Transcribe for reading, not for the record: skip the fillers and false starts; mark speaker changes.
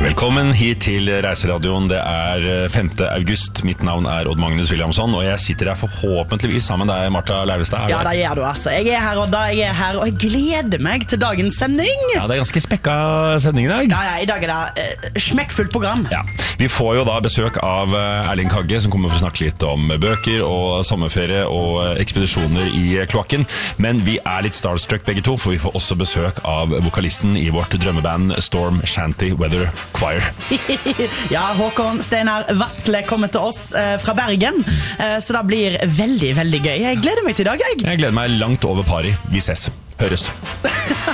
Speaker 1: Velkommen hit til Reiseradioen. Det 5. august. Mitt navn Odd Magnus Williamson, og jeg sitter her forhåpentligvis sammen med deg, Martha Leivestad.
Speaker 2: Ja, det gjør du altså. Jeg her, Odd, og jeg gleder meg til dagens sending.
Speaker 1: Ja, det ganske spekka sending i dag.
Speaker 2: Ja, i dag det smekkfullt program.
Speaker 1: Ja, vi får jo da besøk av Erling Kagge, som kommer for å snakke litt om bøker og sommerferie og ekspedisjoner i kloakken. Men vi litt starstruck begge to, for vi får også besøk av vokalisten i vårt drømmeband Storm Shanty Weather Choir.
Speaker 2: Ja, Håkon Steinar Vatle kommer til oss fra Bergen, så det blir veldig, veldig gøy. Jeg gleder meg til i dag, jeg.
Speaker 1: Jeg gleder meg langt over pari. Vi ses. Høres.